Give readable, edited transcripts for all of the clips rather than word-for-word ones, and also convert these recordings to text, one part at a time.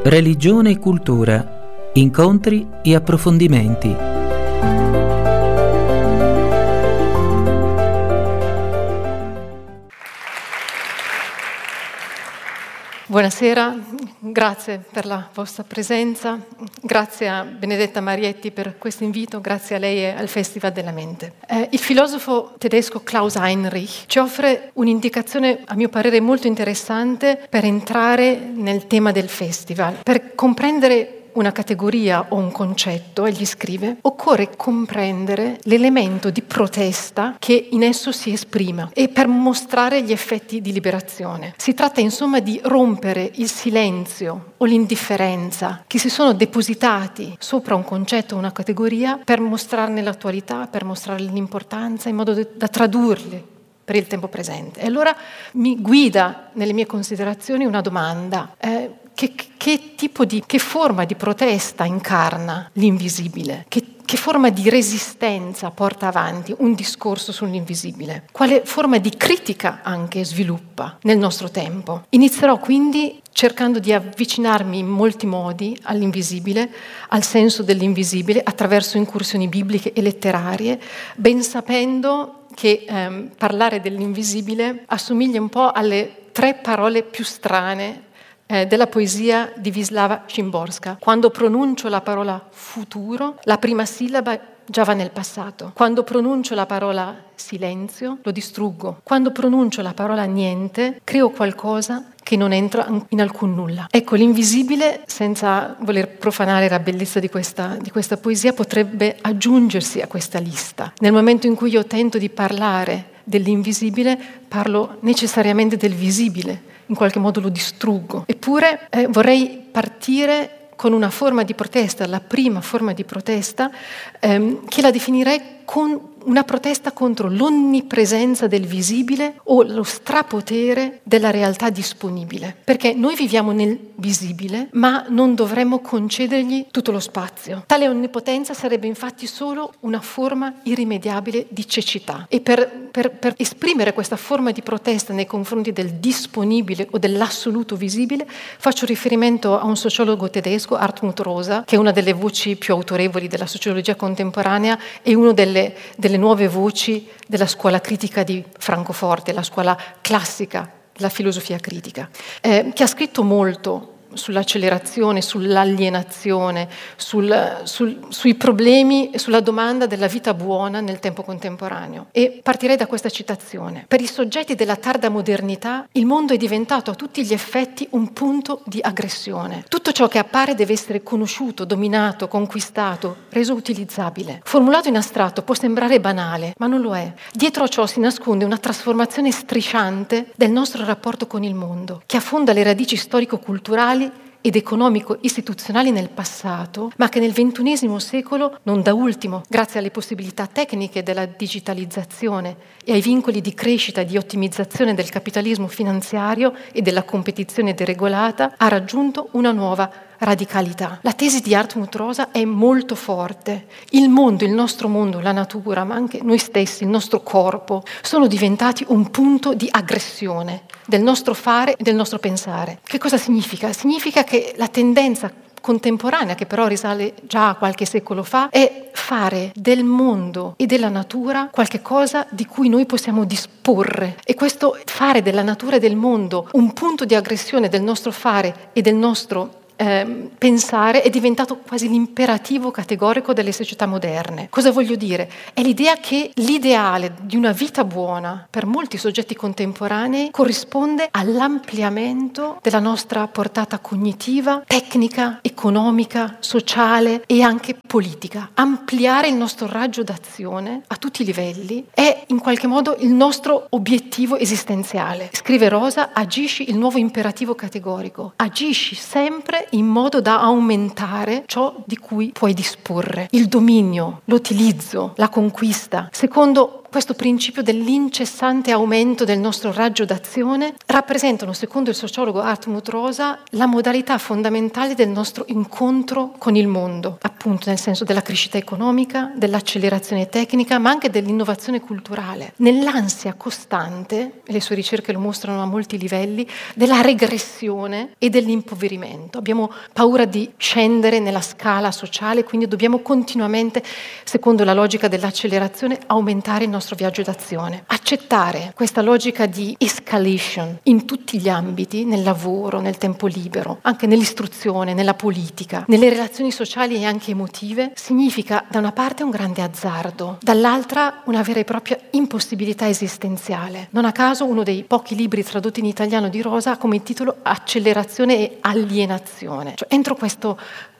Religione e cultura, incontri e approfondimenti. Buonasera, grazie per la vostra presenza, grazie a Benedetta Marietti per questo invito, grazie a lei e al Festival della Mente. Il filosofo tedesco Klaus Heinrich ci offre un'indicazione, a mio parere, molto interessante per entrare nel tema del festival. Per comprendere una categoria o un concetto, egli scrive, occorre comprendere l'elemento di protesta che in esso si esprima e per mostrare gli effetti di liberazione. Si tratta insomma di rompere il silenzio o l'indifferenza che si sono depositati sopra un concetto o una categoria per mostrarne l'attualità, per mostrarne l'importanza in modo da tradurli per il tempo presente. E allora mi guida nelle mie considerazioni una domanda. Che forma di protesta incarna l'invisibile? Che forma di resistenza porta avanti un discorso sull'invisibile? Quale forma di critica anche sviluppa nel nostro tempo? Inizierò quindi cercando di avvicinarmi in molti modi all'invisibile, al senso dell'invisibile, attraverso incursioni bibliche e letterarie, ben sapendo che parlare dell'invisibile assomiglia un po' alle 3 parole più strane della poesia di Wisława Szymborska. Quando pronuncio la parola futuro, la prima sillaba già va nel passato. Quando pronuncio la parola silenzio, lo distruggo. Quando pronuncio la parola niente, creo qualcosa che non entra in alcun nulla. Ecco, l'invisibile, senza voler profanare la bellezza di questa poesia, potrebbe aggiungersi a questa lista. Nel momento in cui io tento di parlare dell'invisibile, parlo necessariamente del visibile, in qualche modo lo distruggo. Eppure vorrei partire con una forma di protesta, la prima forma di protesta, che la definirei con una protesta contro l'onnipresenza del visibile o lo strapotere della realtà disponibile. Perché noi viviamo nel visibile, ma non dovremmo concedergli tutto lo spazio. Tale onnipotenza sarebbe infatti solo una forma irrimediabile di cecità. E per esprimere questa forma di protesta nei confronti del disponibile o dell'assoluto visibile, faccio riferimento a un sociologo tedesco, Hartmut Rosa, che è una delle voci più autorevoli della sociologia contemporanea e una delle nuove voci della scuola critica di Francoforte, la scuola classica della filosofia critica, che ha scritto molto sull'accelerazione, sull'alienazione, sui problemi e sulla domanda della vita buona nel tempo contemporaneo. E partirei da questa citazione. Per i soggetti della tarda modernità, il mondo è diventato a tutti gli effetti un punto di aggressione. Tutto ciò che appare deve essere conosciuto, dominato, conquistato, reso utilizzabile. Formulato in astratto può sembrare banale, ma non lo è. Dietro a ciò si nasconde una trasformazione strisciante del nostro rapporto con il mondo, che affonda le radici storico-culturali ed economico-istituzionali nel passato, ma che nel XXI secolo, non da ultimo, grazie alle possibilità tecniche della digitalizzazione e ai vincoli di crescita e di ottimizzazione del capitalismo finanziario e della competizione deregolata, ha raggiunto una nuova radicalità. La tesi di Hartmut Rosa è molto forte. Il mondo, il nostro mondo, la natura, ma anche noi stessi, il nostro corpo, sono diventati un punto di aggressione del nostro fare e del nostro pensare. Che cosa significa? Significa che la tendenza contemporanea, che però risale già a qualche secolo fa, è fare del mondo e della natura qualche cosa di cui noi possiamo disporre. E questo fare della natura e del mondo un punto di aggressione del nostro fare e del nostro pensare è diventato quasi l'imperativo categorico delle società moderne. Cosa voglio dire? È l'idea che l'ideale di una vita buona per molti soggetti contemporanei corrisponde all'ampliamento della nostra portata cognitiva, tecnica, economica, sociale e anche politica. Ampliare il nostro raggio d'azione a tutti i livelli è in qualche modo il nostro obiettivo esistenziale. Scrive Rosa, agisci il nuovo imperativo categorico, agisci sempre in modo da aumentare ciò di cui puoi disporre, il dominio, l'utilizzo, la conquista. Secondo questo principio dell'incessante aumento del nostro raggio d'azione rappresentano, secondo il sociologo Hartmut Rosa, la modalità fondamentale del nostro incontro con il mondo, appunto nel senso della crescita economica, dell'accelerazione tecnica, ma anche dell'innovazione culturale, nell'ansia costante, e le sue ricerche lo mostrano a molti livelli, della regressione e dell'impoverimento. Abbiamo paura di scendere nella scala sociale, quindi dobbiamo continuamente, secondo la logica dell'accelerazione, aumentare il nostro viaggio d'azione. Accettare questa logica di escalation in tutti gli ambiti, nel lavoro, nel tempo libero, anche nell'istruzione, nella politica, nelle relazioni sociali e anche emotive, significa da una parte un grande azzardo, dall'altra una vera e propria impossibilità esistenziale. Non a caso uno dei pochi libri tradotti in italiano di Rosa ha come titolo Accelerazione e alienazione. Cioè, entro questa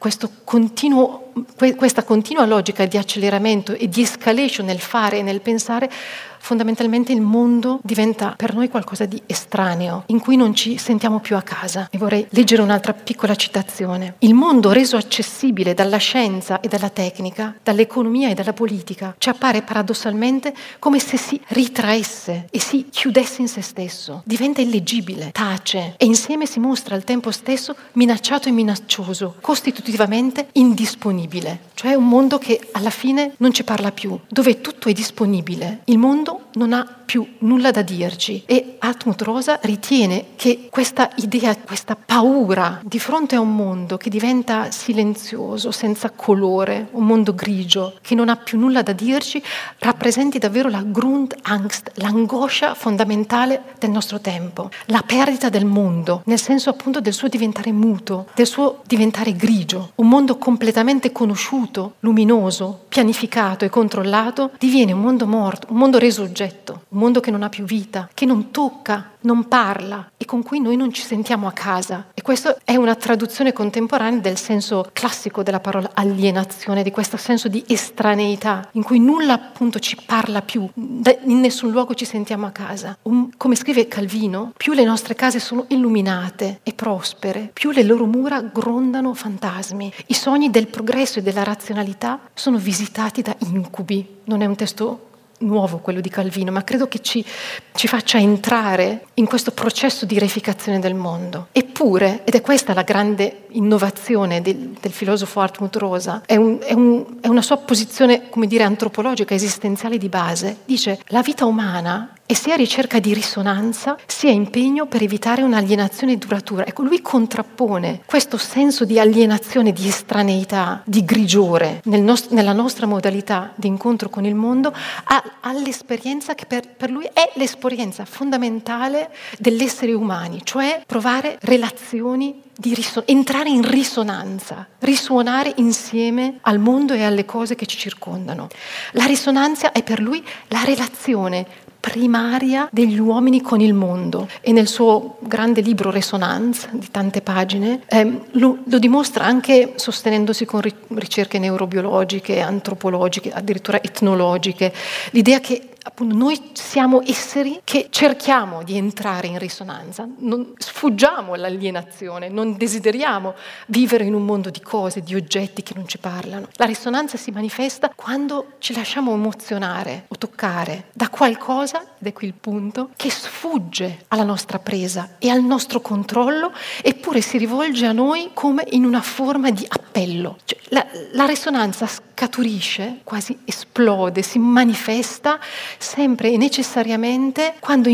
continua logica di acceleramento e di escalation nel fare e nel pensare, fondamentalmente il mondo diventa per noi qualcosa di estraneo, in cui non ci sentiamo più a casa. E vorrei leggere un'altra piccola citazione. Il mondo reso accessibile dalla scienza e dalla tecnica, dall'economia e dalla politica, ci appare paradossalmente come se si ritraesse e si chiudesse in se stesso. Diventa illeggibile, tace e insieme si mostra al tempo stesso minacciato e minaccioso, costitutivamente indisponibile. Cioè un mondo che alla fine non ci parla più, dove tutto è disponibile. Il mondo non ha più nulla da dirci e Hartmut Rosa ritiene che questa idea, questa paura di fronte a un mondo che diventa silenzioso, senza colore, un mondo grigio, che non ha più nulla da dirci, rappresenti davvero la Grundangst, l'angoscia fondamentale del nostro tempo, la perdita del mondo, nel senso appunto del suo diventare muto, del suo diventare grigio. Un mondo completamente conosciuto, luminoso, pianificato e controllato diviene un mondo morto, un mondo reso oggetto, un mondo che non ha più vita, che non tocca, non parla e con cui noi non ci sentiamo a casa. E questa è una traduzione contemporanea del senso classico della parola alienazione, di questo senso di estraneità, in cui nulla appunto ci parla più, in nessun luogo ci sentiamo a casa. Come scrive Calvino, più le nostre case sono illuminate e prospere, più le loro mura grondano fantasmi. I sogni del progresso e della razionalità sono visitati da incubi. Non è un testo nuovo quello di Calvino, ma credo che ci faccia entrare in questo processo di reificazione del mondo. Eppure, ed è questa la grande innovazione del filosofo Hartmut Rosa, è una sua posizione, come dire, antropologica, esistenziale di base. Dice: la vita umana è sia ricerca di risonanza, sia impegno per evitare un'alienazione duratura. Ecco, lui contrappone questo senso di alienazione, di estraneità, di grigiore nella nostra modalità di incontro con il mondo all'esperienza che per lui è l'esperienza fondamentale dell'essere umani, cioè provare relazioni, entrare in risonanza, risuonare insieme al mondo e alle cose che ci circondano. La risonanza è per lui la relazione primaria degli uomini con il mondo, e nel suo grande libro Resonance, di tante pagine, lo dimostra anche sostenendosi con ricerche neurobiologiche, antropologiche, addirittura etnologiche, l'idea che appunto noi siamo esseri che cerchiamo di entrare in risonanza, non sfuggiamo l'alienazione, non desideriamo vivere in un mondo di cose, di oggetti che non ci parlano. La risonanza si manifesta quando ci lasciamo emozionare o toccare da qualcosa, ed è qui il punto, che sfugge alla nostra presa e al nostro controllo, eppure si rivolge a noi come in una forma di appello. Cioè, la risonanza scaturisce, quasi esplode, si manifesta sempre e necessariamente quando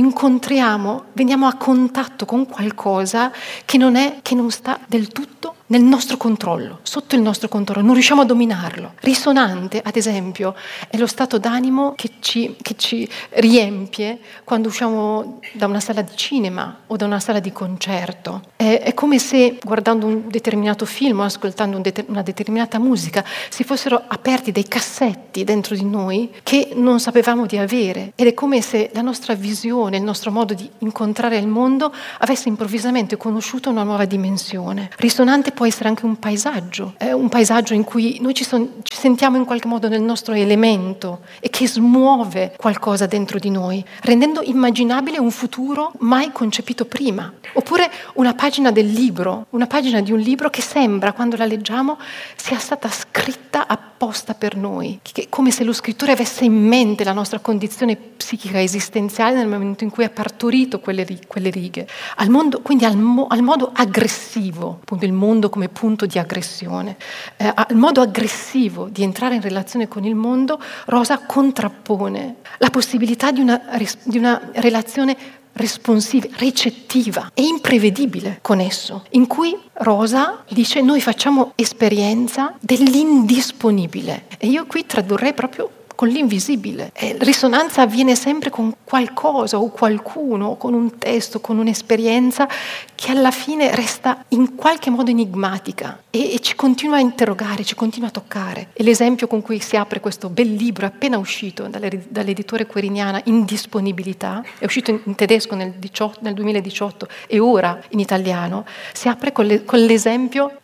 veniamo a contatto con qualcosa che non sta del tutto nel nostro controllo, sotto il nostro controllo, non riusciamo a dominarlo. Risonante, ad esempio, è lo stato d'animo che ci riempie quando usciamo da una sala di cinema o da una sala di concerto. È come se, guardando un determinato film o ascoltando una determinata musica, si fossero aperti dei cassetti dentro di noi che non sapevamo di avere, ed è come se la nostra visione, il nostro modo di incontrare il mondo avesse improvvisamente conosciuto una nuova dimensione. Risonante può essere anche un paesaggio in cui noi ci sentiamo in qualche modo nel nostro elemento e che smuove qualcosa dentro di noi, rendendo immaginabile un futuro mai concepito prima. Oppure una pagina di un libro che sembra, quando la leggiamo, sia stata scritta apposta per noi, come se lo scrittore avesse in mente la nostra condizione psichica esistenziale nel momento in cui ha partorito quelle righe. Quindi al modo aggressivo, appunto il mondo come punto di aggressione, al modo aggressivo di entrare in relazione con il mondo, Rosa contrappone la possibilità di una relazione responsiva, ricettiva e imprevedibile con esso, in cui Rosa dice: noi facciamo esperienza dell'indisponibile. E io qui tradurrei proprio con l'invisibile. Risonanza avviene sempre con qualcosa o qualcuno, con un testo, con un'esperienza che alla fine resta in qualche modo enigmatica e ci continua a interrogare, ci continua a toccare. E l'esempio con cui si apre questo bel libro appena uscito dall'editore Queriniana, Indisponibilità, è uscito in tedesco nel 2018 e ora in italiano, si apre con l'esempio,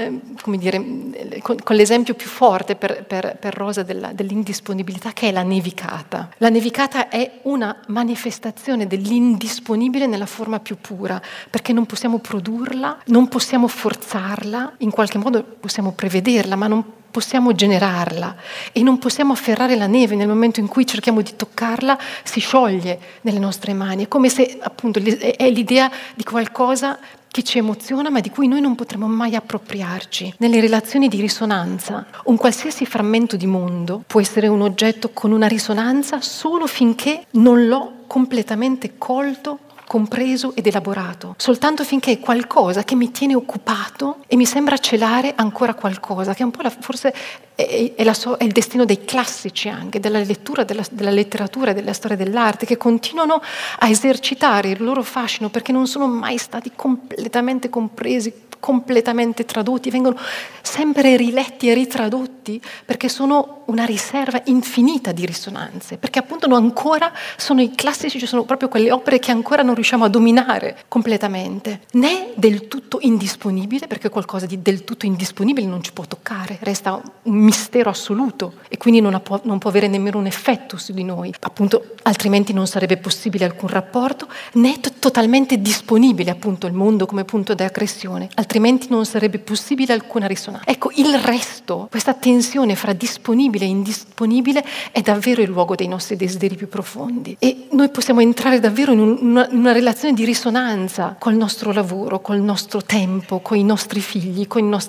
con l'esempio più forte per Rosa dell'indisponibilità, che è la nevicata. La nevicata è una manifestazione dell'indisponibile nella forma più pura, perché non possiamo produrla, non possiamo forzarla, in qualche modo possiamo prevederla, ma non possiamo generarla, e non possiamo afferrare la neve. Nel momento in cui cerchiamo di toccarla si scioglie nelle nostre mani. È come se appunto è l'idea di qualcosa che ci emoziona ma di cui noi non potremo mai appropriarci. Nelle relazioni di risonanza, un qualsiasi frammento di mondo può essere un oggetto con una risonanza solo finché non l'ho completamente colto, compreso ed elaborato, soltanto finché è qualcosa che mi tiene occupato e mi sembra celare ancora qualcosa, che è un po' forse è il destino dei classici, anche della lettura, della letteratura e della storia dell'arte, che continuano a esercitare il loro fascino perché non sono mai stati completamente compresi, completamente tradotti, vengono sempre riletti e ritradotti perché sono una riserva infinita di risonanze, perché appunto ancora sono i classici, sono proprio quelle opere che ancora non riusciamo a dominare completamente, né del tutto indisponibile, perché qualcosa di del tutto indisponibile non ci può toccare, resta un mistero assoluto e quindi non può avere nemmeno un effetto su di noi, appunto altrimenti non sarebbe possibile alcun rapporto, né totalmente disponibile appunto il mondo come punto di aggressione, altrimenti non sarebbe possibile alcuna risonanza. Ecco, il resto, questa tensione fra disponibile e indisponibile è davvero il luogo dei nostri desideri più profondi e noi possiamo entrare davvero in una relazione di risonanza col nostro lavoro, col nostro tempo, con i nostri figli,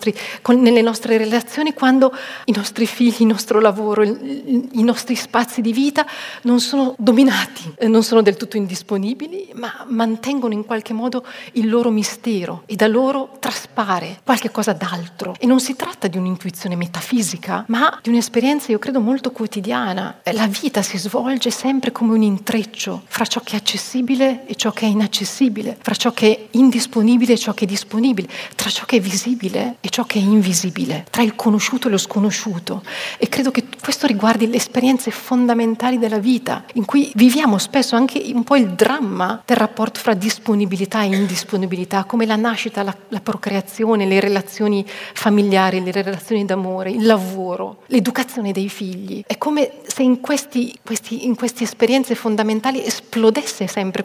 nelle nostre relazioni, quando i nostri figli, il nostro lavoro, i nostri spazi di vita non sono dominati, non sono del tutto indisponibili, ma mantengono in qualche modo il loro mistero e da loro traspare qualche cosa d'altro. E non si tratta di un'intuizione metafisica, ma di un'esperienza, io credo, molto quotidiana. La vita si svolge sempre come un intreccio fra ciò che è accessibile e ciò che è inaccessibile, fra ciò che è indisponibile e ciò che è disponibile, tra ciò che è visibile e ciò che è invisibile, tra il conosciuto e lo sconosciuto. E credo che questo riguardi le esperienze fondamentali della vita, in cui viviamo spesso anche un po' il dramma del rapporto fra disponibilità e indisponibilità, come la nascita, la procreazione, le relazioni familiari, le relazioni d'amore, il lavoro, l'educazione dei figli. È come se in queste esperienze fondamentali esplodesse sempre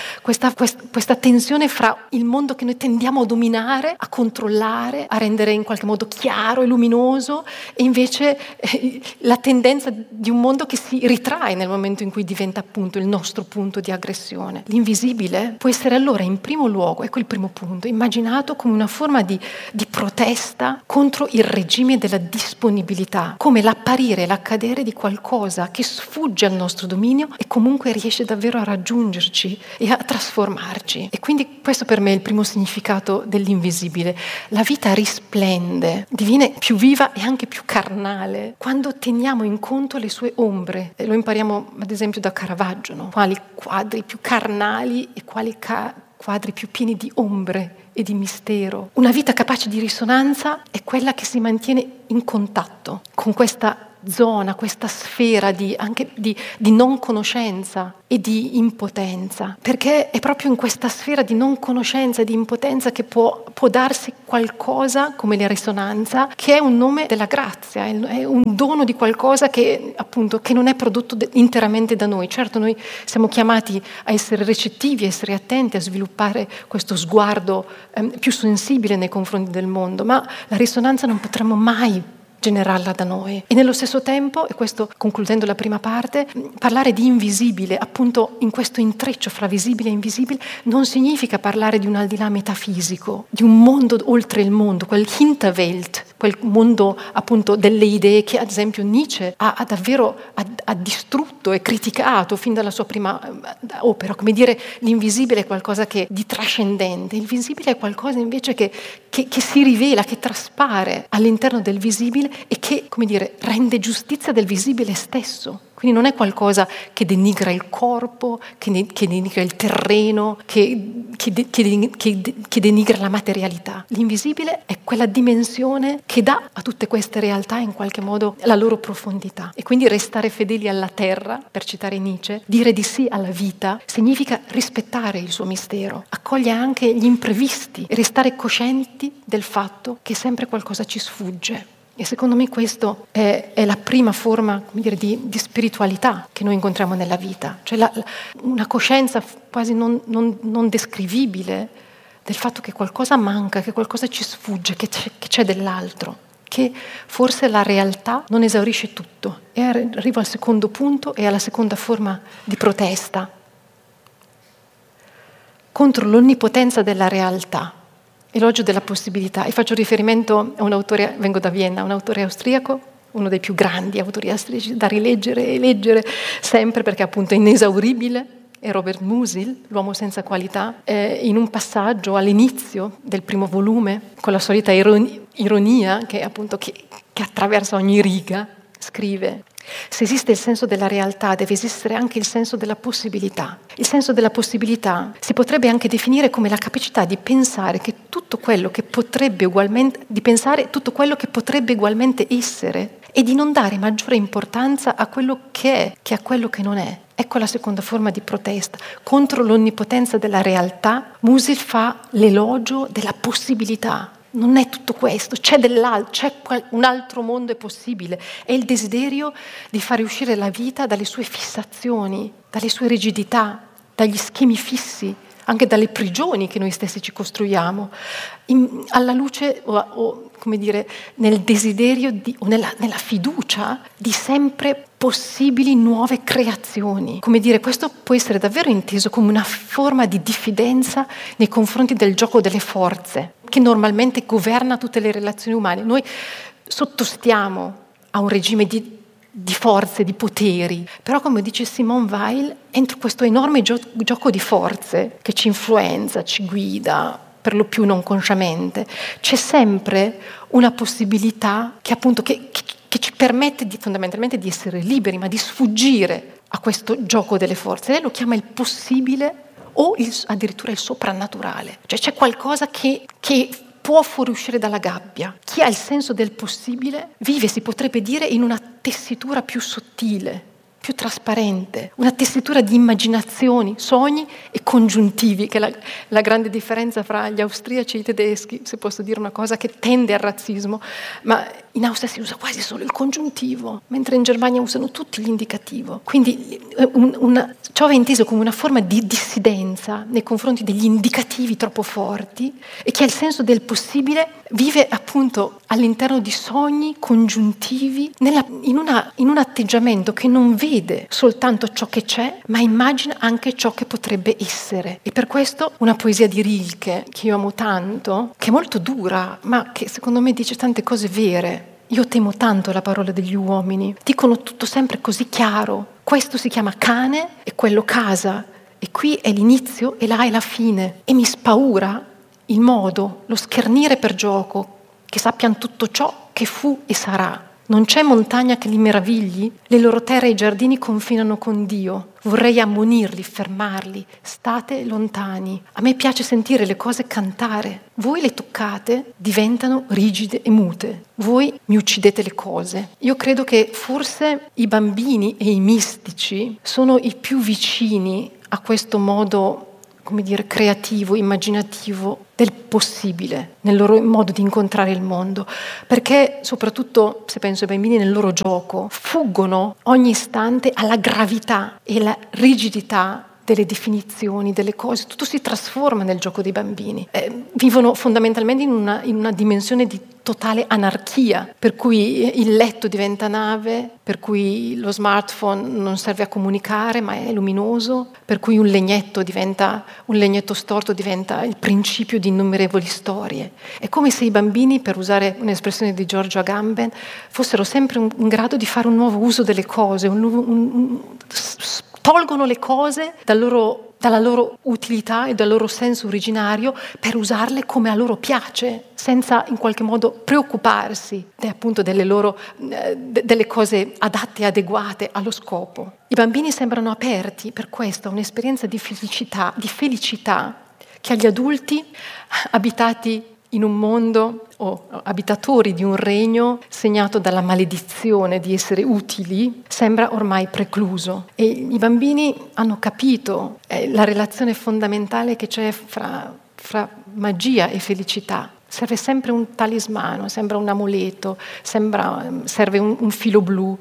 questa tensione fra il mondo che noi tendiamo a dominare, a controllare, a rendere in qualche modo chiaro e luminoso, e invece la tendenza di un mondo che si ritrae nel momento in cui diventa appunto il nostro punto di aggressione. L'invisibile può essere allora in primo luogo, ecco il primo punto, immaginato come una forma di protesta contro il regime della disponibilità, come l'apparire e l'accadere di qualcosa che sfugge al nostro dominio e comunque riesce davvero a raggiungerci e a trasformarci. E quindi questo per me è il primo significato dell'invisibile. La vita risplende, diviene più viva e anche più carnale quando teniamo in conto le sue ombre. E lo impariamo ad esempio da Caravaggio, no? Quali quadri più carnali e quali quadri più pieni di ombre e di mistero. Una vita capace di risonanza è quella che si mantiene in contatto con questa zona, questa sfera anche di non conoscenza e di impotenza, perché è proprio in questa sfera di non conoscenza e di impotenza che può darsi qualcosa come la risonanza, che è un nome della grazia, è un dono di qualcosa che appunto che non è prodotto interamente da noi. Certo, noi siamo chiamati a essere recettivi, a essere attenti, a sviluppare questo sguardo più sensibile nei confronti del mondo, ma la risonanza non potremo mai generarla da noi. E nello stesso tempo, e questo concludendo la prima parte, parlare di invisibile, appunto in questo intreccio fra visibile e invisibile, non significa parlare di un al di là metafisico, di un mondo oltre il mondo, quel Hinterwelt, quel mondo appunto delle idee che ad esempio Nietzsche ha davvero distrutto e criticato fin dalla sua prima opera. Come dire, l'invisibile è qualcosa di trascendente, il visibile è qualcosa invece che si rivela, che traspare all'interno del visibile e che, come dire, rende giustizia del visibile stesso. Quindi non è qualcosa che denigra il corpo, che denigra il terreno, che denigra la materialità. L'invisibile è quella dimensione che dà a tutte queste realtà in qualche modo la loro profondità. E quindi restare fedeli alla terra, per citare Nietzsche, dire di sì alla vita, significa rispettare il suo mistero, accogliere anche gli imprevisti e restare coscienti del fatto che sempre qualcosa ci sfugge. E secondo me questo è la prima forma, come dire, di spiritualità che noi incontriamo nella vita, cioè una coscienza quasi non descrivibile del fatto che qualcosa manca, che qualcosa ci sfugge, che c'è dell'altro, che forse la realtà non esaurisce tutto. E arrivo al secondo punto e alla seconda forma di protesta contro l'onnipotenza della realtà. Elogio della possibilità, e faccio riferimento a un autore, vengo da Vienna, un autore austriaco, uno dei più grandi autori austriaci da rileggere e leggere sempre perché appunto è inesauribile, è Robert Musil, L'uomo senza qualità. In un passaggio all'inizio del primo volume, con la solita ironia che appunto che attraversa ogni riga, scrive: se esiste il senso della realtà, deve esistere anche il senso della possibilità. Il senso della possibilità si potrebbe anche definire come la capacità di pensare che tutto quello che potrebbe ugualmente essere e di non dare maggiore importanza a quello che è che a quello che non è. Ecco la seconda forma di protesta. Contro l'onnipotenza della realtà, Musil fa l'elogio della possibilità. Non è tutto questo, c'è un altro mondo è possibile. È il desiderio di fare uscire la vita dalle sue fissazioni, dalle sue rigidità, dagli schemi fissi, anche dalle prigioni che noi stessi ci costruiamo, alla luce o come dire, nel desiderio o nella fiducia di sempre possibili nuove creazioni. Come dire, questo può essere davvero inteso come una forma di diffidenza nei confronti del gioco delle forze, che normalmente governa tutte le relazioni umane. Noi sottostiamo a un regime di forze, di poteri, però come dice Simone Weil, entro questo enorme gioco di forze che ci influenza, ci guida, per lo più non consciamente, c'è sempre una possibilità che appunto che ci permette fondamentalmente di essere liberi, ma di sfuggire a questo gioco delle forze. Lei lo chiama il possibile o addirittura il soprannaturale. Cioè c'è qualcosa che può fuoriuscire dalla gabbia. Chi ha il senso del possibile vive, si potrebbe dire, in una tessitura più sottile, più trasparente, una tessitura di immaginazioni, sogni e congiuntivi, che è la grande differenza fra gli austriaci e i tedeschi, se posso dire una cosa che tende al razzismo, ma in Austria si usa quasi solo il congiuntivo, mentre in Germania usano tutti l'indicativo. Quindi ciò è inteso come una forma di dissidenza nei confronti degli indicativi troppo forti, e che ha il senso del possibile vive appunto all'interno di sogni congiuntivi in un atteggiamento che non vede soltanto ciò che c'è, ma immagina anche ciò che potrebbe essere. E per questo una poesia di Rilke, che io amo tanto, che è molto dura, ma che secondo me dice tante cose vere. Io temo tanto la parola degli uomini, dicono tutto sempre così chiaro. Questo si chiama cane e quello casa, e qui è l'inizio e là è la fine. E mi spaura il modo, lo schernire per gioco, che sappiano tutto ciò che fu e sarà. Non c'è montagna che li meravigli, le loro terre e i giardini confinano con Dio. Vorrei ammonirli, fermarli. State lontani. A me piace sentire le cose cantare. Voi le toccate, diventano rigide e mute. Voi mi uccidete le cose. Io credo che forse i bambini e i mistici sono i più vicini a questo modo, come dire, creativo, immaginativo del possibile, nel loro modo di incontrare il mondo, perché soprattutto se penso ai bambini nel loro gioco fuggono ogni istante alla gravità e alla rigidità delle definizioni, delle cose, tutto si trasforma nel gioco dei bambini. Vivono fondamentalmente in una dimensione di totale anarchia, per cui il letto diventa nave, per cui lo smartphone non serve a comunicare ma è luminoso, per cui un legnetto storto diventa il principio di innumerevoli storie. È come se i bambini, per usare un'espressione di Giorgio Agamben, fossero sempre in grado di fare un nuovo uso delle cose, tolgono le cose dalla loro utilità e dal loro senso originario per usarle come a loro piace, senza in qualche modo preoccuparsi appunto delle cose adatte e adeguate allo scopo. I bambini sembrano aperti per questo a un'esperienza di felicità che agli adulti abitati in un mondo o abitatori di un regno segnato dalla maledizione di essere utili, sembra ormai precluso. E i bambini hanno capito la relazione fondamentale che c'è fra magia e felicità. Serve sempre un talismano, sembra un amuleto, serve un filo blu,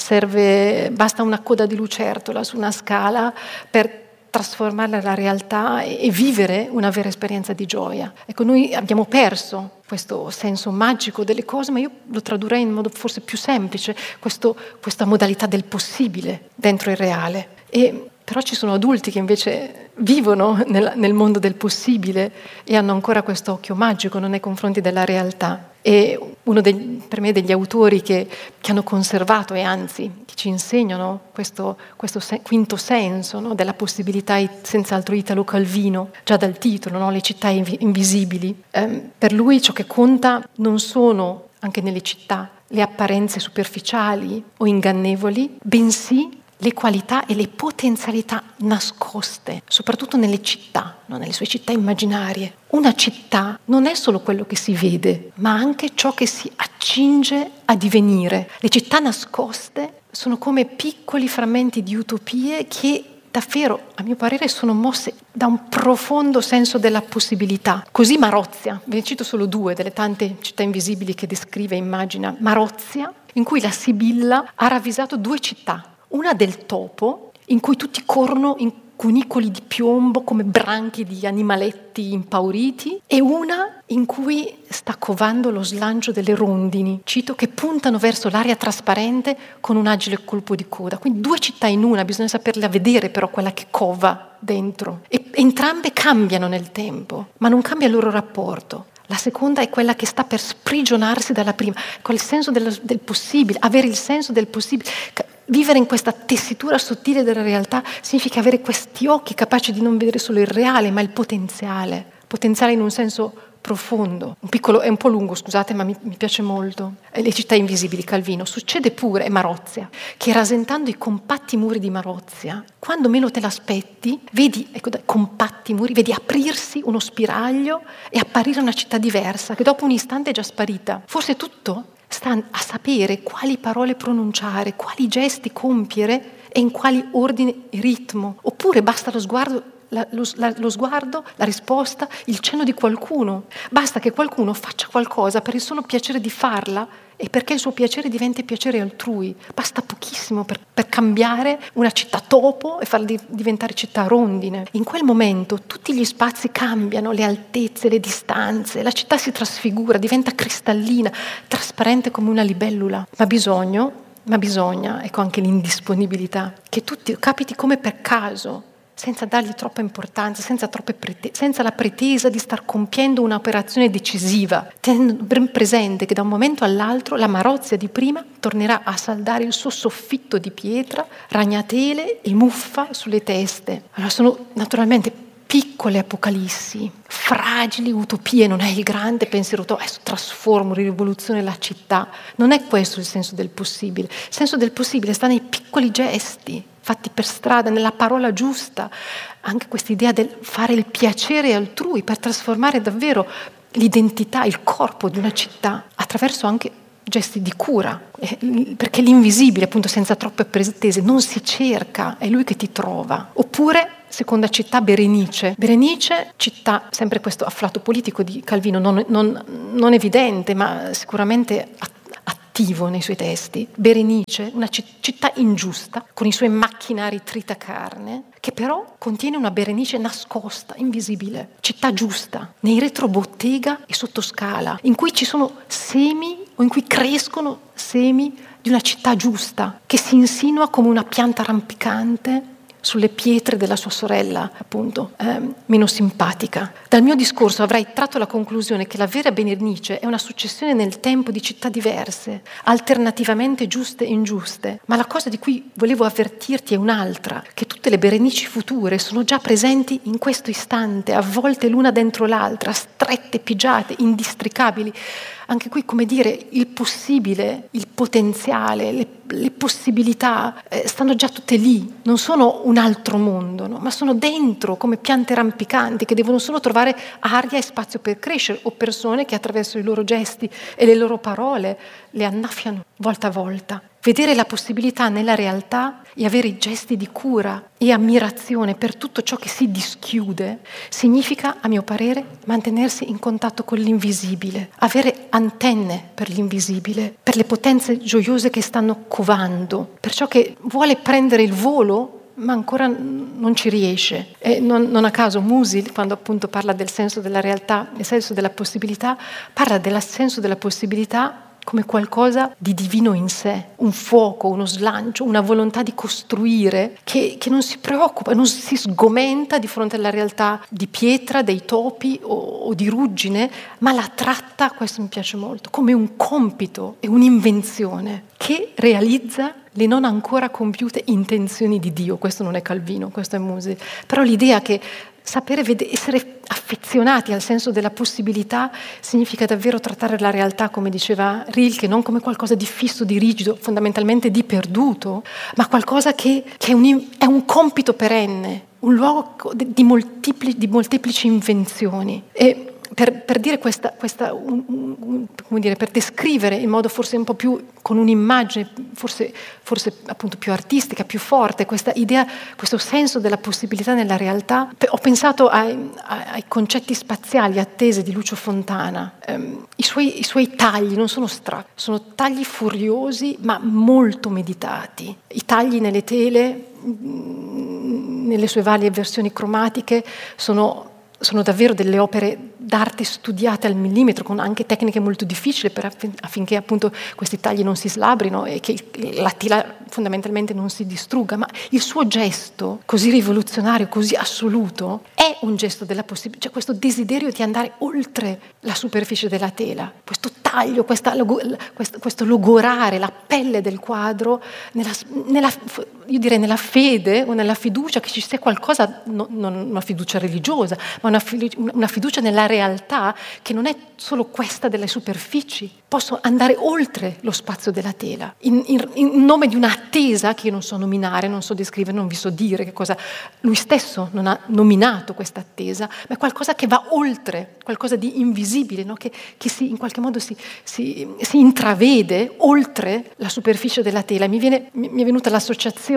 basta una coda di lucertola su una scala per trasformarla nella realtà e vivere una vera esperienza di gioia. Ecco, noi abbiamo perso questo senso magico delle cose, ma io lo tradurrei in modo forse più semplice, questa modalità del possibile dentro il reale. Però ci sono adulti che invece vivono nel mondo del possibile e hanno ancora questo occhio magico nei confronti della realtà. E uno per me degli autori che hanno conservato e anzi che ci insegnano questo quinto senso, no, della possibilità, senz'altro Italo Calvino, già dal titolo, no, Le città invisibili. Per lui ciò che conta non sono, anche nelle città, le apparenze superficiali o ingannevoli, bensì le qualità e le potenzialità nascoste, soprattutto nelle città, no? Nelle sue città immaginarie. Una città non è solo quello che si vede, ma anche ciò che si accinge a divenire. Le città nascoste sono come piccoli frammenti di utopie che davvero, a mio parere, sono mosse da un profondo senso della possibilità. Così Marozia, ve ne cito solo due delle tante città invisibili che descrive e immagina. Marozia, in cui la Sibilla ha ravvisato due città. Una del topo, in cui tutti corrono in cunicoli di piombo come branchi di animaletti impauriti, e una in cui sta covando lo slancio delle rondini, cito, che puntano verso l'aria trasparente con un agile colpo di coda. Quindi due città in una, bisogna saperla vedere però quella che cova dentro. E entrambe cambiano nel tempo, ma non cambia il loro rapporto. La seconda è quella che sta per sprigionarsi dalla prima, con il senso del possibile, avere il senso del possibile. Vivere in questa tessitura sottile della realtà significa avere questi occhi capaci di non vedere solo il reale, ma il potenziale in un senso profondo. È un po' lungo, scusate, ma mi piace molto. Le città invisibili, Calvino. Succede pure, è Marozia, che rasentando i compatti muri di Marozia, quando meno te l'aspetti, vedi, compatti muri, vedi aprirsi uno spiraglio e apparire una città diversa, che dopo un istante è già sparita. Forse tutto sta a sapere quali parole pronunciare, quali gesti compiere e in quali ordine e ritmo. Oppure basta lo sguardo, la risposta, il cenno di qualcuno. Basta che qualcuno faccia qualcosa per il solo piacere di farla e perché il suo piacere diventi piacere altrui. Basta pochissimo per cambiare una città topo e farla diventare città rondine. In quel momento tutti gli spazi cambiano, le altezze, le distanze, la città si trasfigura, diventa cristallina, trasparente come una libellula. Ma bisogna, ecco anche l'indisponibilità, che tutti capiti come per caso, senza dargli troppa importanza, senza la pretesa di star compiendo un'operazione decisiva, tenendo ben presente che da un momento all'altro la Marozia di prima tornerà a saldare il suo soffitto di pietra, ragnatele e muffa sulle teste. Allora sono naturalmente piccole apocalissi, fragili utopie, non è il grande pensiero adesso trasformo, rivoluziono la città. Non è questo il senso del possibile. Il senso del possibile sta nei piccoli gesti fatti per strada, nella parola giusta, anche questa idea del fare il piacere altrui per trasformare davvero l'identità, il corpo di una città attraverso anche gesti di cura, perché l'invisibile, appunto, senza troppe pretese, non si cerca, è lui che ti trova. Oppure, seconda città, Berenice. Berenice, città, sempre questo afflato politico di Calvino, non evidente, ma sicuramente attivo nei suoi testi. Berenice, una città ingiusta, con i suoi macchinari tritacarne, che però contiene una Berenice nascosta, invisibile. Città giusta, nei retrobottega e sottoscala, in cui ci sono semi o in cui crescono semi di una città giusta, che si insinua come una pianta rampicante sulle pietre della sua sorella, appunto, meno simpatica. Dal mio discorso avrei tratto la conclusione che la vera Berenice è una successione nel tempo di città diverse, alternativamente giuste e ingiuste, ma la cosa di cui volevo avvertirti è un'altra, che tutte le Berenici future sono già presenti in questo istante, avvolte l'una dentro l'altra, strette, pigiate, indistricabili. Anche qui, come dire, il possibile, il potenziale, le possibilità stanno già tutte lì, non sono un altro mondo, no? Ma sono dentro come piante rampicanti che devono solo trovare aria e spazio per crescere, o persone che attraverso i loro gesti e le loro parole le annaffiano volta a volta. Vedere la possibilità nella realtà e avere i gesti di cura e ammirazione per tutto ciò che si dischiude significa, a mio parere, mantenersi in contatto con l'invisibile, avere antenne per l'invisibile, per le potenze gioiose che stanno covando, per ciò che vuole prendere il volo ma ancora non ci riesce. E non a caso Musil, quando appunto parla del senso della realtà, del senso della possibilità, parla del senso della possibilità come qualcosa di divino in sé, un fuoco, uno slancio, una volontà di costruire che non si preoccupa, non si sgomenta di fronte alla realtà di pietra, dei topi o di ruggine, ma la tratta, questo mi piace molto, come un compito e un'invenzione che realizza le non ancora compiute intenzioni di Dio. Questo non è Calvino, questo è Musil. Però l'idea che sapere essere affezionati al senso della possibilità significa davvero trattare la realtà, come diceva Rilke, non come qualcosa di fisso, di rigido, fondamentalmente di perduto, ma qualcosa che è un compito perenne, un luogo di molteplici invenzioni. E per dire come dire, per descrivere in modo forse un po' più, con un'immagine forse appunto più artistica, più forte, questa idea, questo senso della possibilità nella realtà, ho pensato ai concetti spaziali attese di Lucio Fontana. I suoi tagli non sono strati, sono tagli furiosi ma molto meditati. I tagli nelle tele, nelle sue varie versioni cromatiche, sono davvero delle opere d'arte studiate al millimetro, con anche tecniche molto difficili affinché appunto questi tagli non si slabrino e che la tela fondamentalmente non si distrugga. Ma il suo gesto così rivoluzionario, così assoluto, è un gesto della possibilità, cioè questo desiderio di andare oltre la superficie della tela, questo taglio, questo logorare la pelle del quadro io direi nella fede o nella fiducia che ci sia qualcosa, non una fiducia religiosa, ma una fiducia nella realtà che non è solo questa delle superfici. Posso andare oltre lo spazio della tela in nome di un'attesa che io non so nominare, non so descrivere, non vi so dire che cosa. Lui stesso non ha nominato questa attesa, ma è qualcosa che va oltre, qualcosa di invisibile, no? che in qualche modo si intravede oltre la superficie della tela. Mi è venuta l'associazione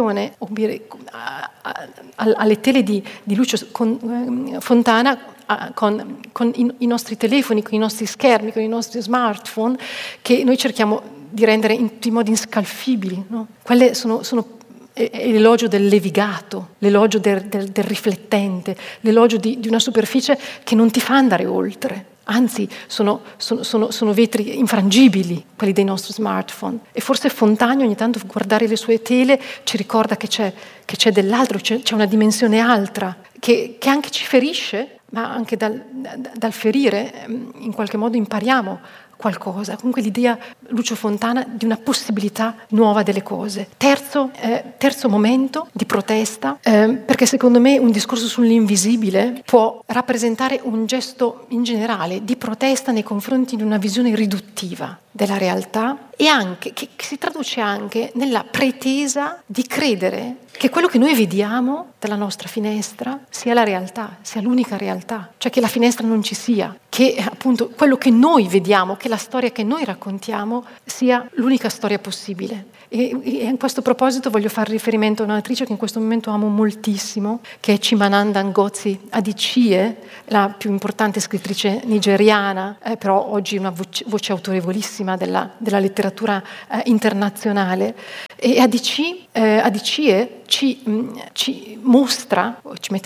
alle tele di Lucio Fontana con i nostri telefoni, con i nostri schermi, con i nostri smartphone, che noi cerchiamo di rendere in tutti i modi inscalfibili, no? Quelle sono l'elogio del levigato, l'elogio del riflettente, l'elogio di una superficie che non ti fa andare oltre. Anzi, sono vetri infrangibili, quelli dei nostri smartphone. E forse Fontana, ogni tanto guardare le sue tele, ci ricorda che c'è dell'altro, c'è una dimensione altra, che anche ci ferisce, ma anche dal ferire in qualche modo impariamo qualcosa, comunque l'idea, Lucio Fontana, di una possibilità nuova delle cose. Terzo momento di protesta, perché secondo me un discorso sull'invisibile può rappresentare un gesto in generale di protesta nei confronti di una visione riduttiva della realtà, e anche che si traduce anche nella pretesa di credere che quello che noi vediamo dalla nostra finestra sia la realtà, sia l'unica realtà, cioè che la finestra non ci sia, che appunto quello che noi vediamo, che la storia che noi raccontiamo sia l'unica storia possibile. E in questo proposito voglio fare riferimento a un'autrice che in questo momento amo moltissimo, che è Chimamanda Ngozi Adichie, la più importante scrittrice nigeriana, però oggi una voce autorevolissima della letteratura internazionale. E Adichie ci mostra,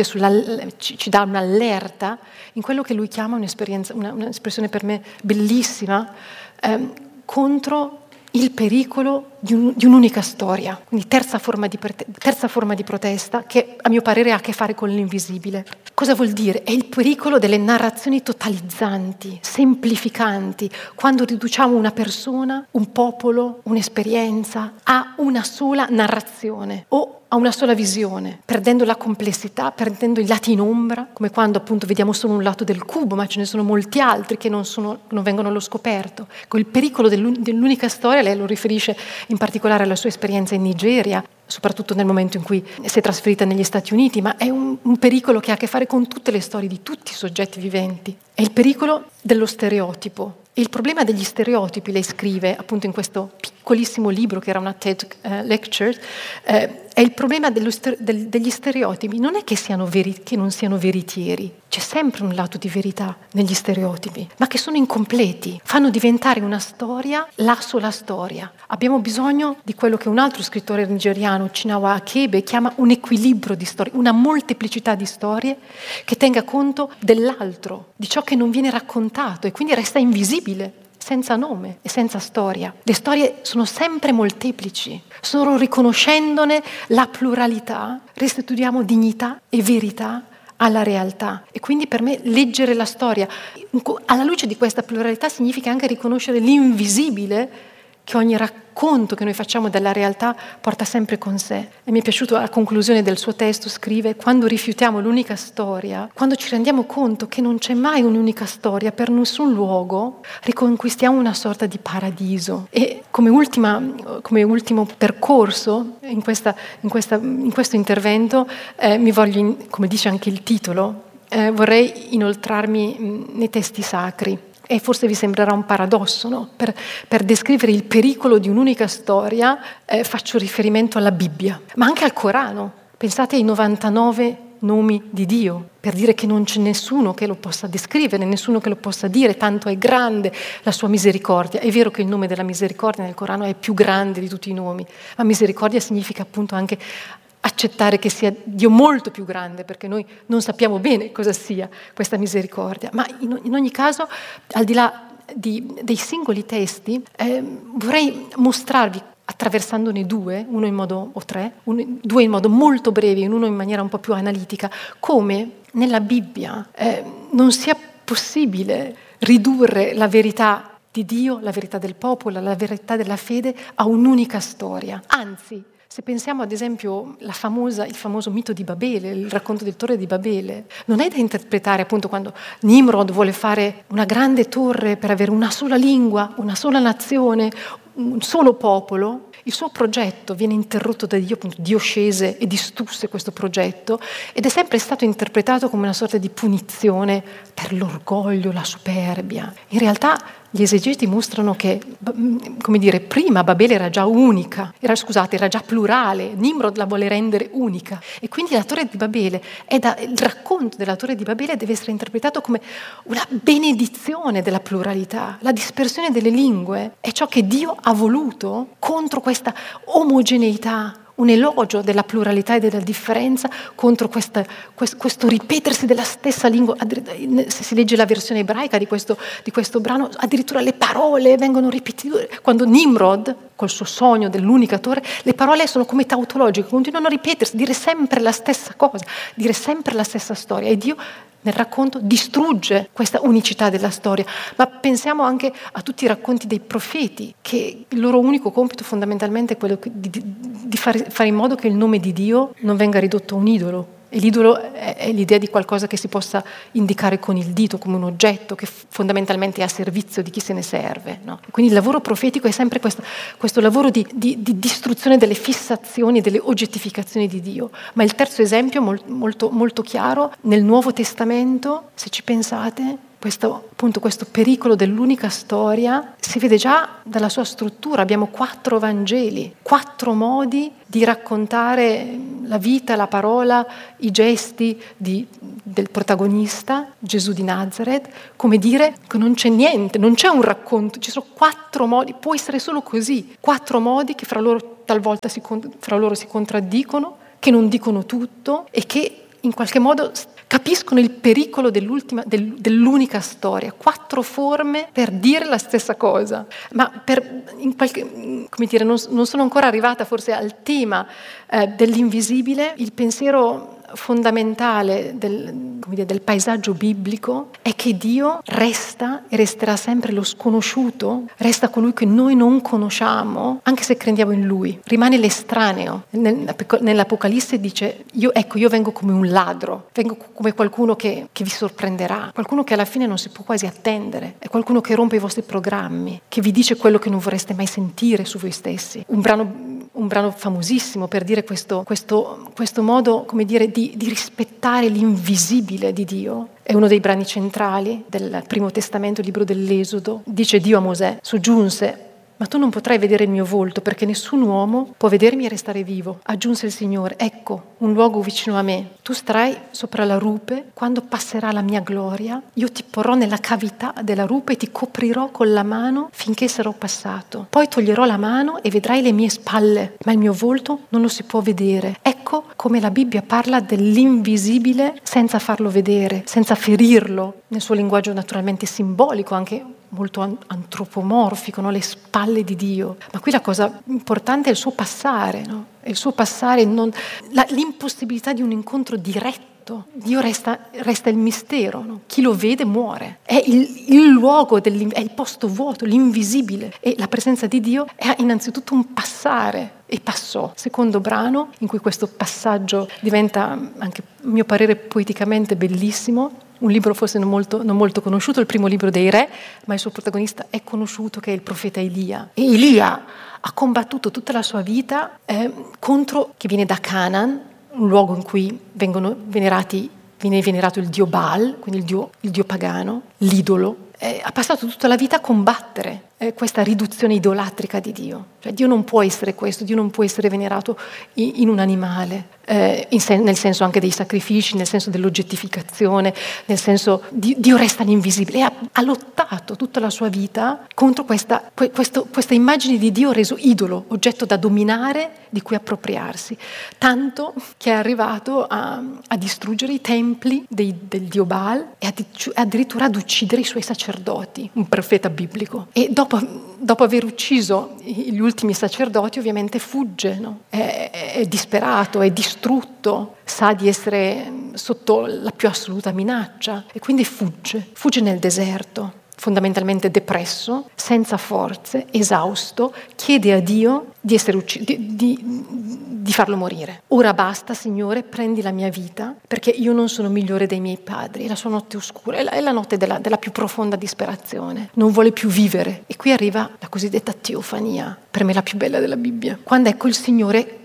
ci dà un'allerta in quello che lui chiama un'espressione per me bellissima, contro il pericolo di un'unica storia. Quindi terza forma di protesta, che a mio parere ha a che fare con l'invisibile. Cosa vuol dire? È il pericolo delle narrazioni totalizzanti, semplificanti, quando riduciamo una persona, un popolo, un'esperienza a una sola narrazione o a una sola visione, perdendo la complessità, perdendo i lati in ombra, come quando appunto vediamo solo un lato del cubo, ma ce ne sono molti altri che non vengono allo scoperto. Con il pericolo dell'unica storia, lei lo riferisce in particolare alla sua esperienza in Nigeria, soprattutto nel momento in cui si è trasferita negli Stati Uniti, ma è un pericolo che ha a che fare con tutte le storie di tutti i soggetti viventi. È il pericolo dello stereotipo. E il problema degli stereotipi, lei scrive appunto in questo piccolissimo libro che era una TED Lecture, è il problema degli stereotipi. Non è che non siano veritieri, c'è sempre un lato di verità negli stereotipi, ma che sono incompleti, fanno diventare una storia la sola storia. Abbiamo bisogno di quello che un altro scrittore nigeriano, Chinua Achebe, chiama un equilibrio di storie, una molteplicità di storie che tenga conto dell'altro, di ciò che non viene raccontato e quindi resta invisibile, senza nome e senza storia. Le storie sono sempre molteplici, solo riconoscendone la pluralità restituiamo dignità e verità alla realtà. E quindi per me leggere la storia alla luce di questa pluralità significa anche riconoscere l'invisibile che ogni racconto che noi facciamo della realtà porta sempre con sé. E mi è piaciuto alla conclusione del suo testo, scrive: quando rifiutiamo l'unica storia, quando ci rendiamo conto che non c'è mai un'unica storia per nessun luogo, riconquistiamo una sorta di paradiso. E come ultimo percorso in questo intervento mi voglio, come dice anche il titolo, vorrei inoltrarmi nei testi sacri. E forse vi sembrerà un paradosso, no? Per descrivere il pericolo di un'unica storia faccio riferimento alla Bibbia, ma anche al Corano. Pensate ai 99 nomi di Dio, per dire che non c'è nessuno che lo possa descrivere, nessuno che lo possa dire, tanto è grande la sua misericordia. È vero che il nome della misericordia nel Corano è più grande di tutti i nomi, ma misericordia significa appunto anche accettare che sia Dio molto più grande, perché noi non sappiamo bene cosa sia questa misericordia. Ma in ogni caso, al di là dei singoli testi, vorrei mostrarvi, attraversandone due, uno in modo, o tre, due in modo molto breve e uno in maniera un po' più analitica, come nella Bibbia non sia possibile ridurre la verità di Dio, la verità del popolo, la verità della fede a un'unica storia. Anzi, se pensiamo ad esempio il famoso mito di Babele, il racconto del Torre di Babele, non è da interpretare appunto quando Nimrod vuole fare una grande torre per avere una sola lingua, una sola nazione, un solo popolo. Il suo progetto viene interrotto da Dio, appunto Dio scese e distrusse questo progetto, ed è sempre stato interpretato come una sorta di punizione per l'orgoglio, la superbia. In realtà gli esegeti mostrano che, come dire, prima Babele era già unica, era già plurale, Nimrod la vuole rendere unica. E quindi la Torre di Babele, il racconto della Torre di Babele deve essere interpretato come una benedizione della pluralità. La dispersione delle lingue è ciò che Dio ha voluto contro questa omogeneità, un elogio della pluralità e della differenza contro questo ripetersi della stessa lingua. Se si legge la versione ebraica di questo brano, addirittura le parole vengono ripetute. Quando Nimrod col suo sogno dell'unica torre, le parole sono come tautologiche, continuano a ripetersi, dire sempre la stessa cosa, dire sempre la stessa storia. E Dio nel racconto distrugge questa unicità della storia. Ma pensiamo anche a tutti i racconti dei profeti, che il loro unico compito fondamentalmente è quello di fare in modo che il nome di Dio non venga ridotto a un idolo. E l'idolo è l'idea di qualcosa che si possa indicare con il dito, come un oggetto che fondamentalmente è a servizio di chi se ne serve, no? Quindi il lavoro profetico è sempre questo lavoro di distruzione delle fissazioni, delle oggettificazioni di Dio. Ma il terzo esempio molto, molto chiaro, nel Nuovo Testamento, se ci pensate, questo pericolo dell'unica storia si vede già dalla sua struttura. Abbiamo 4 Vangeli, 4 modi di raccontare la vita, la parola, i gesti del protagonista, Gesù di Nazareth, come dire che non c'è niente, non c'è un racconto, ci sono 4 modi, può essere solo così, 4 modi che fra loro talvolta fra loro si contraddicono, che non dicono tutto e che in qualche modo capiscono il pericolo dell'unica storia. 4 forme per dire la stessa cosa, ma non sono ancora arrivata forse al tema dell'invisibile. Il pensiero fondamentale del paesaggio biblico è che Dio resta e resterà sempre lo sconosciuto, resta colui che noi non conosciamo, anche se crediamo in Lui, rimane l'estraneo. Nell'Apocalisse dice, io vengo come un ladro, vengo come qualcuno che vi sorprenderà, qualcuno che alla fine non si può quasi attendere, è qualcuno che rompe i vostri programmi, che vi dice quello che non vorreste mai sentire su voi stessi. Un brano famosissimo per dire questo modo, come dire, di rispettare l'invisibile di Dio. È uno dei brani centrali del Primo Testamento, il libro dell'Esodo. Dice Dio a Mosè, soggiunse, ma tu non potrai vedere il mio volto perché nessun uomo può vedermi e restare vivo. Aggiunse il Signore, ecco un luogo vicino a me. Tu starai sopra la rupe, quando passerà la mia gloria, io ti porrò nella cavità della rupe e ti coprirò con la mano finché sarò passato. Poi toglierò la mano e vedrai le mie spalle, ma il mio volto non lo si può vedere. Ecco come la Bibbia parla dell'invisibile senza farlo vedere, senza ferirlo, nel suo linguaggio naturalmente simbolico, anche molto antropomorfico, no? Le spalle di Dio. Ma qui la cosa importante è il suo passare, no? È il suo passare, l'impossibilità di un incontro diretto. Dio resta il mistero, no? Chi lo vede muore. È il luogo, è il posto vuoto, l'invisibile. E la presenza di Dio è innanzitutto un passare. E passò. Secondo brano, in cui questo passaggio diventa, anche a mio parere, poeticamente bellissimo. Un libro forse non molto conosciuto, il primo libro dei re, ma il suo protagonista è conosciuto, che è il profeta Elia. E Elia ha combattuto tutta la sua vita contro chi viene da Canaan, un luogo in cui viene venerato il dio Baal, quindi il dio pagano, l'idolo. Ha passato tutta la vita a combattere questa riduzione idolatrica di Dio. Cioè Dio non può essere questo, Dio non può essere venerato in un animale, nel senso anche dei sacrifici, nel senso dell'oggettificazione, nel senso Dio resta l'invisibile. E ha lottato tutta la sua vita contro questa immagine di Dio reso idolo, oggetto da dominare, di cui appropriarsi, tanto che è arrivato a distruggere i templi del dio Baal e addirittura ad uccidere i suoi sacerdoti, un profeta biblico. E dopo aver ucciso gli ultimi sacerdoti, ovviamente fugge, no? È disperato, è distrutto, sa di essere sotto la più assoluta minaccia e quindi fugge nel deserto, fondamentalmente depresso, senza forze, esausto, chiede a Dio di essere di farlo morire. Ora basta, Signore, prendi la mia vita, perché io non sono migliore dei miei padri. È la sua notte oscura, è la notte della più profonda disperazione. Non vuole più vivere. E qui arriva la cosiddetta teofania, per me la più bella della Bibbia. Quando ecco il Signore,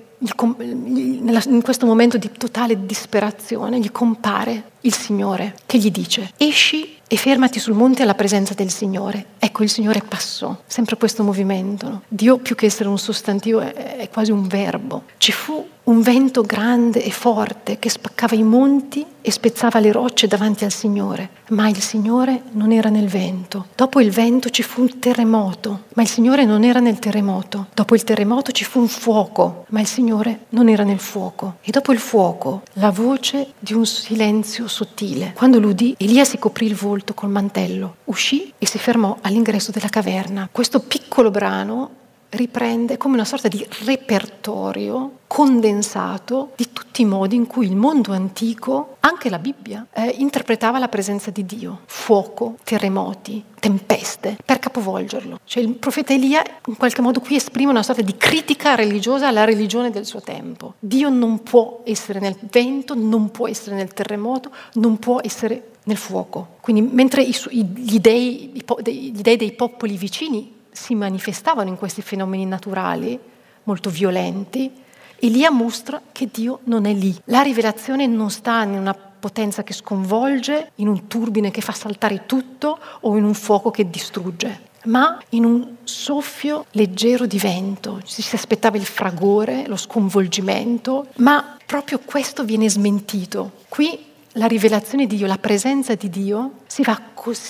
in questo momento di totale disperazione, gli compare il Signore, che gli dice: esci e fermati sul monte alla presenza del Signore. Ecco, il Signore passò, sempre questo movimento, no? Dio, più che essere un sostantivo, è quasi un verbo. Ci fu un vento grande e forte che spaccava i monti e spezzava le rocce davanti al Signore, ma il Signore non era nel vento. Dopo il vento ci fu un terremoto, ma il Signore non era nel terremoto. Dopo il terremoto ci fu un fuoco, ma il Signore non era nel fuoco. E dopo il fuoco, la voce di un silenzio sottile. Quando l'udì, Elia si coprì il volto col mantello, uscì e si fermò all'ingresso della caverna. Questo piccolo brano riprende come una sorta di repertorio condensato di tutti i modi in cui il mondo antico, anche la Bibbia, interpretava la presenza di Dio. Fuoco, terremoti, tempeste, per capovolgerlo. Cioè il profeta Elia in qualche modo qui esprime una sorta di critica religiosa alla religione del suo tempo. Dio non può essere nel vento, non può essere nel terremoto, non può essere nel fuoco. Quindi mentre gli dei dei popoli vicini si manifestavano in questi fenomeni naturali molto violenti, Elia mostra che Dio non è lì. La rivelazione non sta in una potenza che sconvolge, in un turbine che fa saltare tutto o in un fuoco che distrugge, ma in un soffio leggero di vento. Si aspettava il fragore, lo sconvolgimento, ma proprio questo viene smentito. Qui la rivelazione di Dio, la presenza di Dio si fa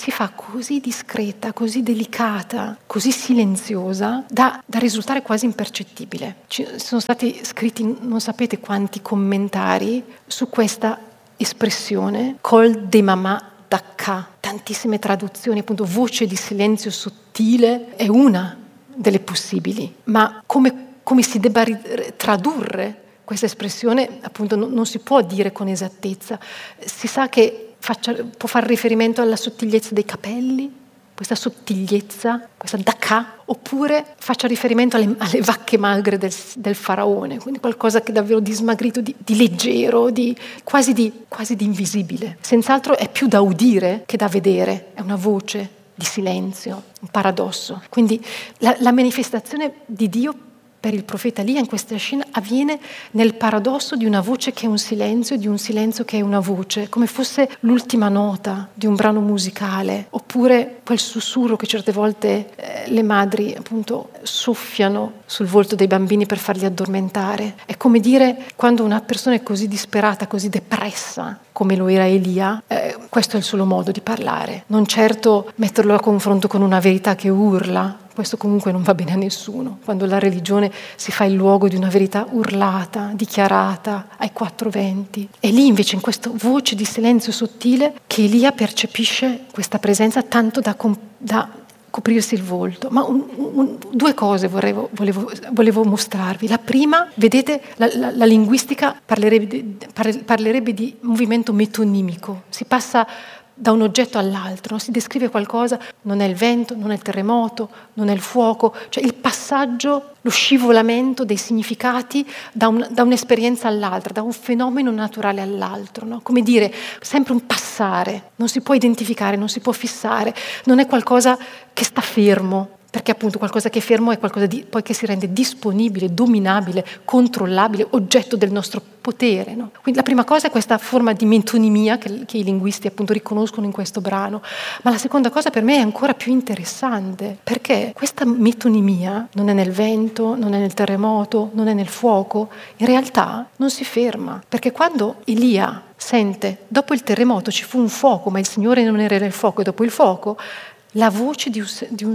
così discreta, così delicata, così silenziosa da risultare quasi impercettibile. Ci sono stati scritti non sapete quanti commentari su questa espressione Kol Demamah Dakka, tantissime traduzioni, appunto voce di silenzio sottile è una delle possibili, ma come si debba tradurre questa espressione appunto non si può dire con esattezza. Si sa che può fare riferimento alla sottigliezza dei capelli, questa sottigliezza, questa dakka, oppure faccia riferimento alle vacche magre del faraone, quindi qualcosa che davvero di smagrito, di leggero, quasi di invisibile. Senz'altro è più da udire che da vedere, è una voce di silenzio, un paradosso. Quindi la manifestazione di Dio per il profeta Elia in questa scena avviene nel paradosso di una voce che è un silenzio, di un silenzio che è una voce, come fosse l'ultima nota di un brano musicale, oppure quel sussurro che certe volte le madri appunto soffiano sul volto dei bambini per farli addormentare. È come dire, quando una persona è così disperata, così depressa, come lo era Elia, questo è il solo modo di parlare. Non certo metterlo a confronto con una verità che urla. Questo comunque non va bene a nessuno, quando la religione si fa il luogo di una verità urlata, dichiarata ai quattro venti. E lì invece in questa voce di silenzio sottile che Elia percepisce questa presenza tanto da coprirsi il volto. Ma due cose volevo mostrarvi. La prima, vedete, la linguistica parlerebbe di movimento metonimico. Si passa da un oggetto all'altro, si descrive qualcosa, non è il vento, non è il terremoto, non è il fuoco, cioè il passaggio, lo scivolamento dei significati da un'esperienza all'altra, da un fenomeno naturale all'altro, no? Come dire, sempre un passare, non si può identificare, non si può fissare, non è qualcosa che sta fermo, perché appunto qualcosa che è fermo è qualcosa poi che si rende disponibile, dominabile, controllabile, oggetto del nostro potere, no? Quindi la prima cosa è questa forma di metonimia che i linguisti appunto riconoscono in questo brano, ma la seconda cosa per me è ancora più interessante, perché questa metonimia non è nel vento, non è nel terremoto, non è nel fuoco, in realtà non si ferma, perché quando Elia sente, dopo il terremoto ci fu un fuoco, ma il Signore non era nel fuoco, e dopo il fuoco la voce di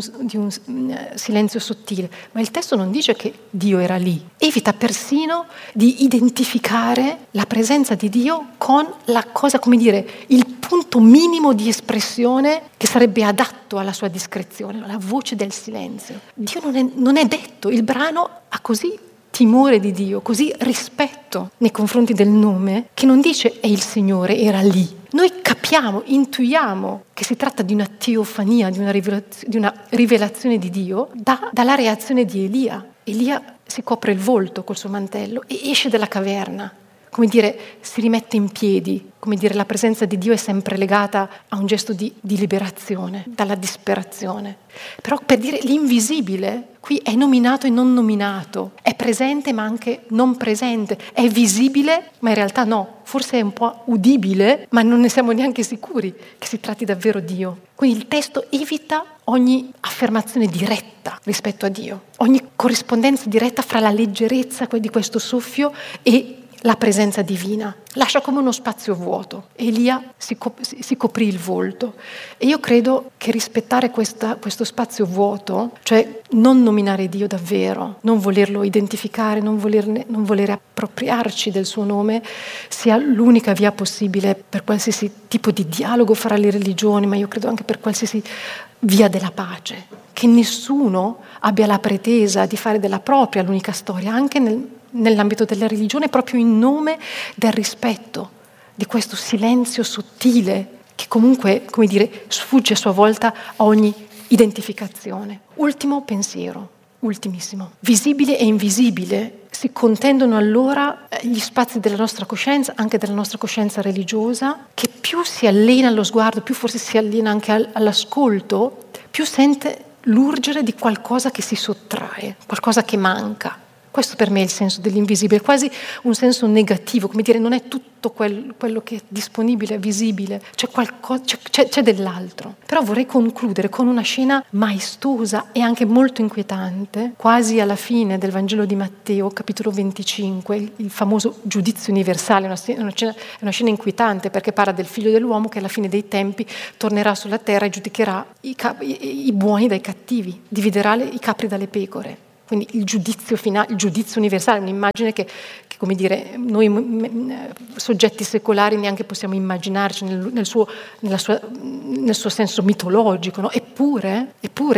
un silenzio sottile, ma il testo non dice che Dio era lì. Evita persino di identificare la presenza di Dio con la cosa, come dire, il punto minimo di espressione che sarebbe adatto alla sua discrezione, la voce del silenzio. Dio non è detto, il brano ha così timore di Dio, così rispetto nei confronti del nome, che non dice è il Signore, era lì. Noi capiamo, intuiamo che si tratta di una teofania, di una rivelazione di Dio dalla reazione di Elia. Elia si copre il volto col suo mantello e esce dalla caverna, come dire, si rimette in piedi, come dire, la presenza di Dio è sempre legata a un gesto di liberazione, dalla disperazione. Però per dire l'invisibile, qui è nominato e non nominato, è presente ma anche non presente, è visibile ma in realtà no, forse è un po' udibile ma non ne siamo neanche sicuri che si tratti davvero di Dio. Quindi il testo evita ogni affermazione diretta rispetto a Dio, ogni corrispondenza diretta fra la leggerezza di questo soffio e la presenza divina, lascia come uno spazio vuoto. Elia si coprì il volto, e io credo che rispettare questo spazio vuoto, cioè non nominare Dio davvero, non volerlo identificare, non volere appropriarci del suo nome, sia l'unica via possibile per qualsiasi tipo di dialogo fra le religioni, ma io credo anche per qualsiasi via della pace, che nessuno abbia la pretesa di fare della propria l'unica storia, anche nell'ambito della religione, proprio in nome del rispetto di questo silenzio sottile che comunque, come dire, sfugge a sua volta a ogni identificazione. Ultimo pensiero, ultimissimo. Visibile e invisibile si contendono allora gli spazi della nostra coscienza, anche della nostra coscienza religiosa, che più si allena allo sguardo, più forse si allena anche all'ascolto, più sente l'urgere di qualcosa che si sottrae, qualcosa che manca. Questo per me è il senso dell'invisibile, quasi un senso negativo, come dire, non è tutto quello che è disponibile, visibile, c'è dell'altro. Però vorrei concludere con una scena maestosa e anche molto inquietante, quasi alla fine del Vangelo di Matteo, capitolo 25, il famoso giudizio universale, è una scena inquietante perché parla del figlio dell'uomo che alla fine dei tempi tornerà sulla terra e giudicherà i buoni dai cattivi, dividerà i capri dalle pecore. Quindi il giudizio finale, il giudizio universale, un'immagine che come dire, noi soggetti secolari neanche possiamo immaginarci nel suo senso mitologico, no? Eppure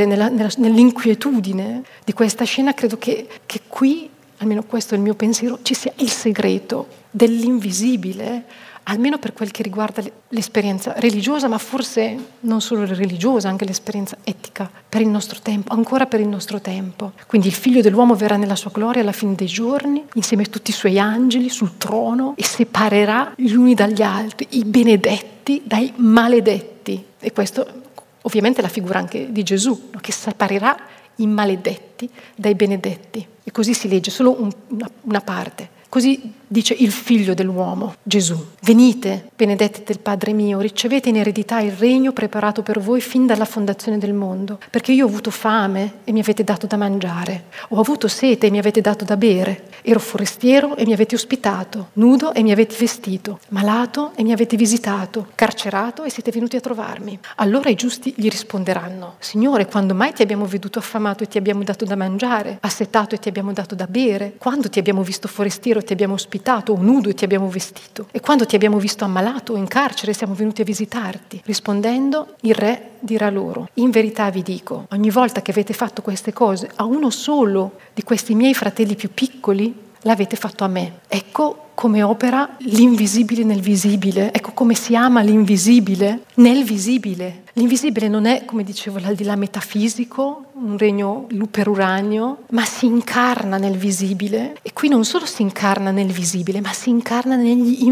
nell'inquietudine di questa scena credo che qui, almeno questo è il mio pensiero, ci sia il segreto dell'invisibile, almeno per quel che riguarda l'esperienza religiosa, ma forse non solo religiosa, anche l'esperienza etica per il nostro tempo, ancora per il nostro tempo. Quindi il figlio dell'uomo verrà nella sua gloria alla fine dei giorni, insieme a tutti i suoi angeli sul trono, e separerà gli uni dagli altri, i benedetti dai maledetti. E questo ovviamente è la figura anche di Gesù, no? Che separerà i maledetti dai benedetti. E così si legge solo una parte. Così dice il figlio dell'uomo, Gesù. Venite, benedetti del Padre mio, ricevete in eredità il regno preparato per voi fin dalla fondazione del mondo. Perché io ho avuto fame e mi avete dato da mangiare. Ho avuto sete e mi avete dato da bere. Ero forestiero e mi avete ospitato. Nudo e mi avete vestito. Malato e mi avete visitato. Carcerato e siete venuti a trovarmi. Allora i giusti gli risponderanno: Signore, quando mai ti abbiamo veduto affamato e ti abbiamo dato da mangiare? Assetato e ti abbiamo dato da bere? Quando ti abbiamo visto forestiero ti abbiamo ospitato, o nudo e ti abbiamo vestito? E quando ti abbiamo visto ammalato o in carcere siamo venuti a visitarti? Rispondendo, il re dirà loro: in verità vi dico, ogni volta che avete fatto queste cose a uno solo di questi miei fratelli più piccoli, l'avete fatto a me. Ecco come opera l'invisibile nel visibile, ecco come si ama l'invisibile nel visibile. L'invisibile non è, come dicevo, l'aldilà metafisico, un regno luperuranio, ma si incarna nel visibile. E qui non solo si incarna nel visibile, ma si incarna negli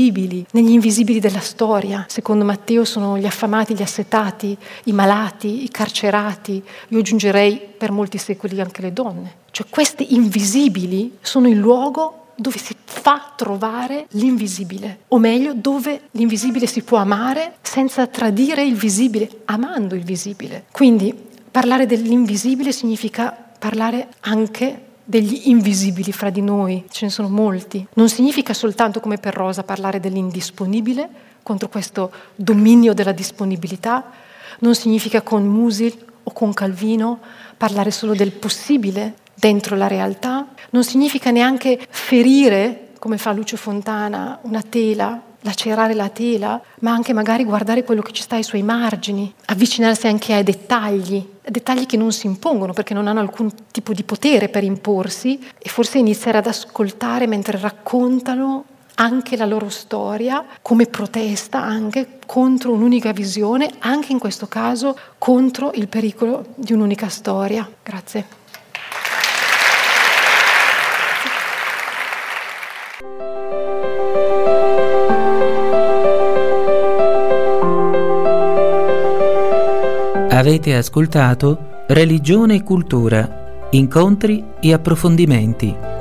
invisibili della storia. Secondo Matteo sono gli affamati, gli assetati, i malati, i carcerati. Io aggiungerei per molti secoli anche le donne. Cioè questi invisibili sono il luogo dove si fa trovare l'invisibile, o meglio, dove l'invisibile si può amare senza tradire il visibile, amando il visibile. Quindi parlare dell'invisibile significa parlare anche degli invisibili fra di noi, ce ne sono molti. Non significa soltanto, come per Rosa, parlare dell'indisponibile contro questo dominio della disponibilità. Non significa con Musil o con Calvino parlare solo del possibile dentro la realtà. Non significa neanche ferire, come fa Lucio Fontana, una tela, lacerare la tela, ma anche magari guardare quello che ci sta ai suoi margini, avvicinarsi anche ai dettagli che non si impongono perché non hanno alcun tipo di potere per imporsi, e forse iniziare ad ascoltare mentre raccontano anche la loro storia come protesta anche contro un'unica visione, anche in questo caso contro il pericolo di un'unica storia. Grazie. Avete ascoltato Religione e Cultura, incontri e approfondimenti.